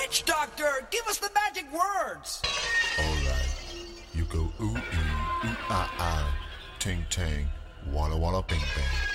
witch doctor, give us the magic words. Alright, you go ooh, ooh, ah, ah, ting, tang, walla, walla, bing, bang.